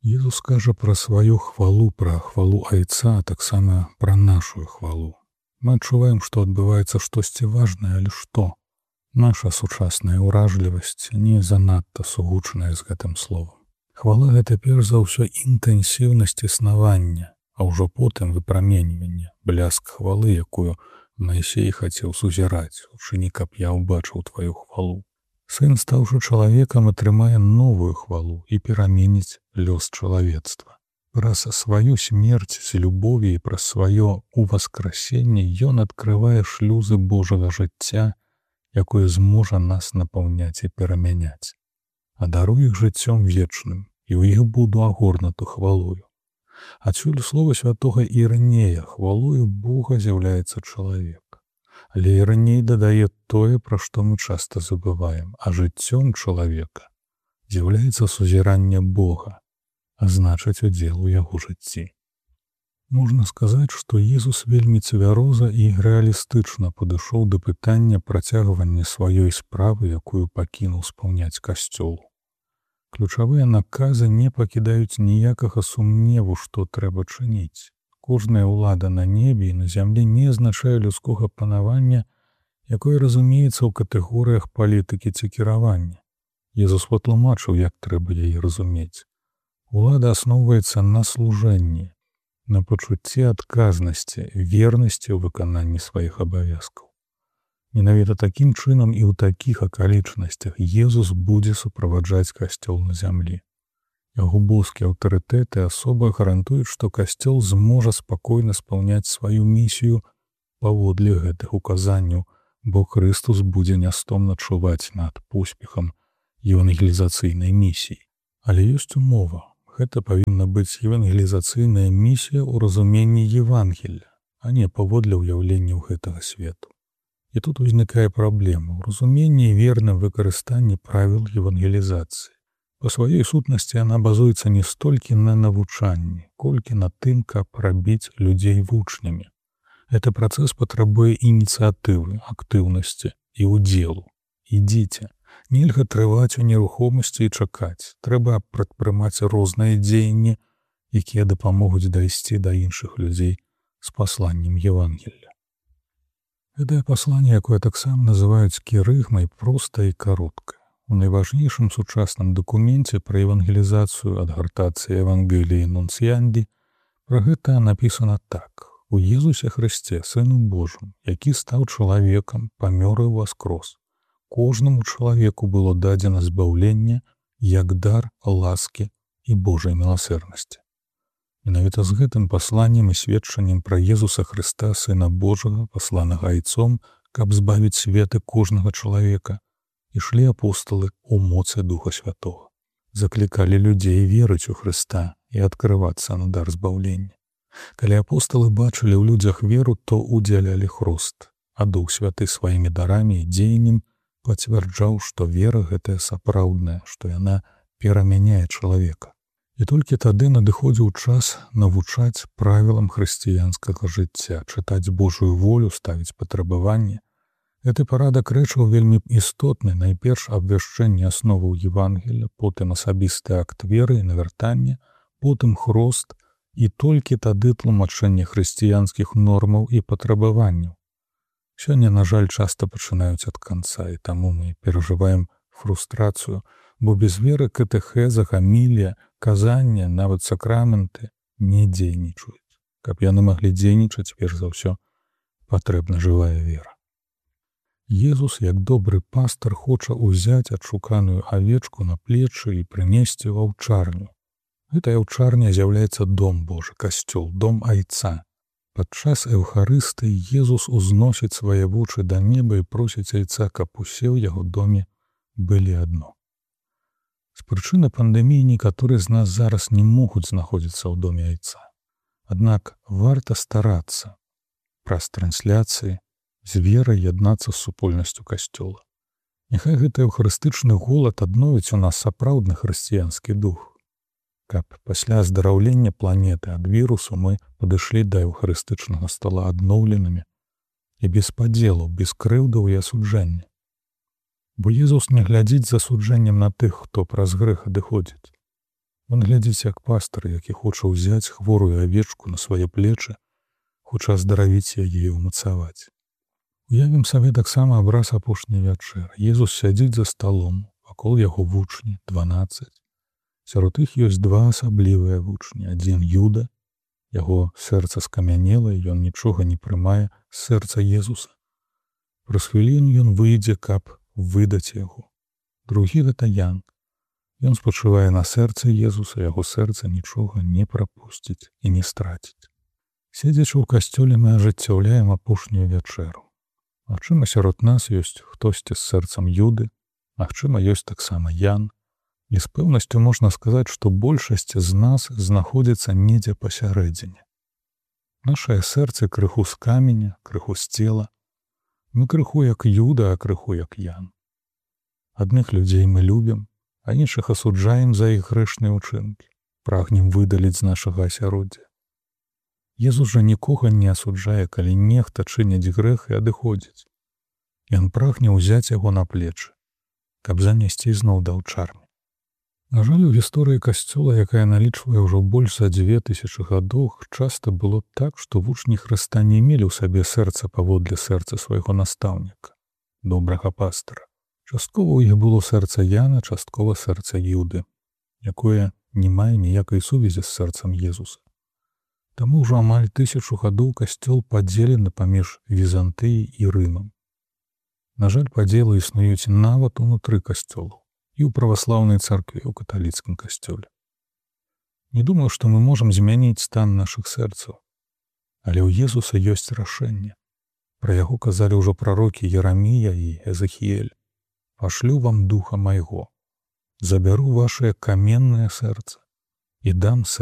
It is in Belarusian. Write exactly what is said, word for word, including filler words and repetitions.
Езус кажа пра сваю хвалу, пра хвалу Айца, а таксама пра нашу хвалу. Мы адчуваем, што адбываецца штосьці важнае, але што? Наша сучасная ўражлівасць не занадта сугучная з гэтым словам. Хвала — гэта перш за ўсё інтэнсіўнасць існавання, а ўжо потым выпраменьванне, бляск хвалы, якую Маісей хацеў сузіраць, учыні, каб я ўбачыў тваю хвалу. Сын, стаўшы чалавекам, атрымае новую хвалу і пераменіць лёс чалавецтва. Праз сваю смерць з любові і праз сваё уваскрасенне ён адкрывае шлюзы Божага жыцця, якое зможа нас напаўняць і перамяняць. А даруй іх жыццём вечным, і ў іх буду агорнуту хвалою. Адсюль слова святога Ірынея: хвалою Бога з'яўляецца чалавек. Але Ірыней дадае тое, пра што мы часта забываем, а жыццём чалавека з'яўляецца сузіранне Бога, а значыць, удзел у яго жыцці. Можна сказаць, што Езус вельмі цвяроза і рэалістычна падышоў да пытання працягвання сваёй справы, якую пакінуў спаўняць касцёл. Ключавыя наказы не пакідаюць ніякага сумневу, што трэба чыніць. Кожная ўлада на небе і на зямлі не азначае людскога панавання, якое разумеецца ў катэгорыях палітыкі ці кіравання. Езус патлумачыў, як трэба яе разумець. Улада асноўваецца на служэнні, на пачуцці адказнасці, вернасці ў выкананні сваіх абавязкаў. Менавіта такім чынам і ў такіх акалічнасцях Езус будзе суправаджаць касцёл на зямлі. Яго боскі аўтарытэт і асоба гарантуюць, што касцёл зможа спакойна спаўняць сваю місію паводле гэтых указанняў, бо Хрыстус будзе нястомна чуваць над поспехам евангелізацыйнай місіі. Але ёсць умова. Гэта павінна быць евангелізацыйная місія ў разуменні Евангелля, а не паводле ўяўленняў гэтага свету. І тут узнікае праблема ў разуменні і верным выкарыстанні правіл евангелізацыі. Па сваёй сутнасці яна базуецца не столькі на навучанні, колькі на тым, каб рабіць людзей вучнямі. Гэты працэс патрабуе ініцыятывы, актыўнасці і ўдзелу. Ідзіце. Нельга трываць у нерухомасці і чакаць. Трэба прадпрымаць розныя дзеянні, якія дапамогуць дайсці да іншых людзей з пасланнем Евангелля. Гэтае пасланне, якое таксама называюць кірыгмай, проста і каротка. У найважнейшым сучасным дакуменце пра евангелізацыю адгартацыі Евангеліі Нунцыянді пра гэта напісана так: у Езусе Хрысце, Сыну Божым, які стаў чалавекам, памёр і ўваскрос. Кожнаму чалавеку было дадзена збаўленне як дар ласкі і Божай міласэрнасці. Менавіта з гэтым пасланнем і сведчаннем пра Езуса Хрыста, Сына Божага, пасланага Айцом, каб збавіць свет і кожнага чалавека, ішлі апосталы ў моцы Духа Святога. Заклікалі людзей верыць у Хрыста і адкрывацца на дар збаўлення. Калі апосталы бачылі ў людзях веру, то удзялялі хрост, а Дух Святы сваімі дарамі і дзеяннем пацвярджаў, што вера гэтая сапраўдная, што яна перамяняе чалавека. І толькі тады надыходзіў час навучаць правілам хрысціянскага жыцця, чытаць Божую волю, ставіць патрабаванні. Гэты парадак рэчаў вельмі істотны, найперш абвяшчэнне асноваў Евангелля, потым асабісты акт веры і навяртання, потым хрост і толькі тады тлумачэнне хрысціянскіх нормаў і патрабаванняў. Сёння, на жаль, часта пачынаюць ад канца, і таму мы перажываем фрустрацыю, бо без веры катэхеза, гамілія, казання, нават сакраменты не дзейнічаюць. Каб яны маглі дзейнічаць, перш за ўсё, патрэбна жывая вера. Езус, як добры пастар, хоча ўзяць адшуканую авечку на плечы і прынесці ў аўчарню. Гэтая аўчарня з'яўляецца дом Божы, касцёл, дом Айца. Падчас Эўхарыстыі Езус узносіць свае вочы да неба і просіць Айца, каб усе ў яго доме былі адно. З прычыны пандэміі некаторыя з нас зараз не могуць знаходзіцца ў доме Айца. Аднак варта старацца праз трансляцыі з верай яднацца з супольнасцю касцёла. Няхай гэты эўхарыстычны голад адновіць у нас сапраўдны хрысціянскі дух. Каб пасля аздараўлення планеты ад вірусу мы падышлі да эўхарыстычнага стала адноўленымі і без падзелу, без крыўдаў і асуджэння. Бо Езус не глядзіць з асуджэннем на тых, хто праз грэх адыходзіць. Ён глядзіць як пастар, які хоча ўзяць хворую авечку на свае плечы, хоча аздаравіць яе і ўмацаваць. Уявім сабе таксама абраз апошняй вячэры. Езус сядзіць за сталом, вакол яго вучні, дванаццаць. Сярод іх ёсць два асаблівыя вучні. Адзін Юда, яго сэрца скамянела, і ён нічога не прымае з сэрца Езуса. Праз хвіліну ён выйдзе, каб выдаць яго. Другі гэта Ян. Ён спачувае на сэрцы Езуса, яго сэрца нічога не прапусціць і не страціць. Седзячы ў касцёле, мы ажыццяўляем апошнюю вячэру. Магчыма, сярод нас ёсць хтосьці з сэрцам Юды, магчыма, ёсць таксама Ян. І з пэўнасцю можна сказаць, што большасць з нас знаходзіцца недзе пасярэдзіне. Нашае сэрцы крыху з каменя, крыху з цела. Мы крыху як Юда, а крыху як Ян. Адных людзей мы любім, а іншых асуджаем за іх грэшныя ўчынкі, прагнем выдаліць з нашага асяроддзя. Езус жа нікога не асуджае, калі нехта чыніць грэх і адыходзіць. Ён прагне ўзяць яго на плечы, каб занесці зноў да ўчарні. На жаль, у гісторыі касцёла, якая налічвае ўжо больш за дзве тысячы гадоў, часта было так, што вучні Хрыста не мелі ў сабе сэрца паводле сэрца свайго настаўніка, добрага пастара. Часткова ў іх было сэрца Яна, часткова сэрца Юды, якое не мае ніякай сувязі з сэрцам Езуса. Таму ўжо амаль тысячу гадоў касцёл падзелены паміж Візантыяй і Рымам. На жаль, падзелы існуюць нават унутры касцёлаў і ў праваслаўнай царкве, і ў каталіцкім касцёле. Не думаю, што мы можам змяніць стан нашых сэрцаў, але ў Езуса ёсць рашэнне. Пра яго казалі ўжо прарокі Ерамія і Езахіэль. «Пашлю вам духа майго, забяру вашае каменнае сэрца і дам сэрца